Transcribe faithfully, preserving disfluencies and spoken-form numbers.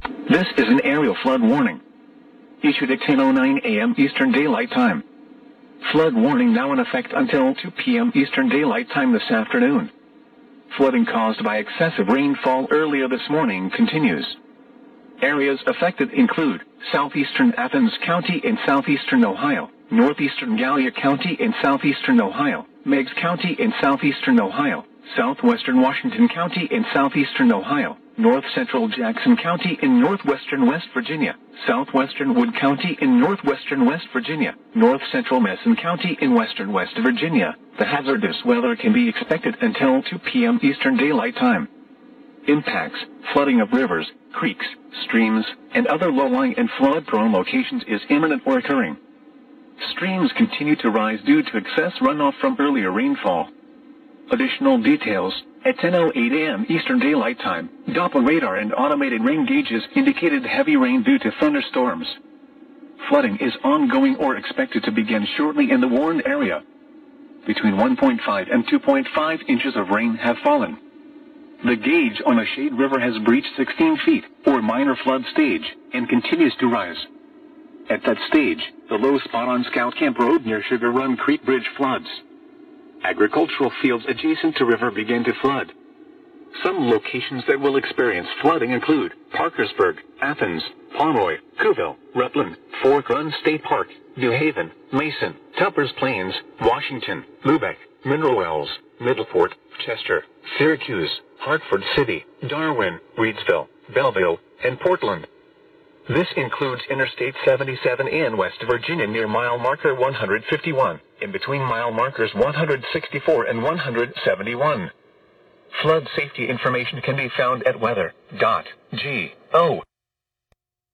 This is an aerial flood warning, issued at ten oh nine a m Eastern Daylight Time. Flood warning now in effect until two p m Eastern Daylight Time this afternoon. Flooding caused by excessive rainfall earlier this morning continues. Areas affected include southeastern Athens County in southeastern Ohio, northeastern Gallia County in southeastern Ohio, Meigs County in southeastern Ohio, southwestern Washington County in southeastern Ohio, north central Jackson County in northwestern West Virginia, southwestern Wood County in northwestern West Virginia, north central Mason County in western West Virginia. The hazardous weather can be expected until two p m Eastern Daylight Time. Impacts: flooding of rivers, creeks, streams, and other low-lying and flood-prone locations is imminent or occurring. Streams continue to rise due to excess runoff from earlier rainfall. Additional details: at ten oh eight a m Eastern Daylight Time, Doppler radar and automated rain gauges indicated heavy rain due to thunderstorms. Flooding is ongoing or expected to begin shortly in the warned area. Between one point five and two point five inches of rain have fallen. The gauge on the Shade River has breached sixteen feet, or minor flood stage, and continues to rise. At that stage, the low spot on Scout Camp Road near Sugar Run Creek Bridge floods. Agricultural fields adjacent to river begin to flood. Some locations that will experience flooding include Parkersburg, Athens, Pomeroy, Cooville, Rutland, Fork Run State Park, New Haven, Mason, Tuppers Plains, Washington, Lubeck, Mineral Wells, Middleport, Chester, Syracuse, Hartford City, Darwin, Reidsville, Belleville, and Portland. This includes Interstate seventy-seven in West Virginia near mile marker one hundred fifty-one, in between mile markers one hundred sixty-four and one hundred seventy-one. Flood safety information can be found at weather dot gov.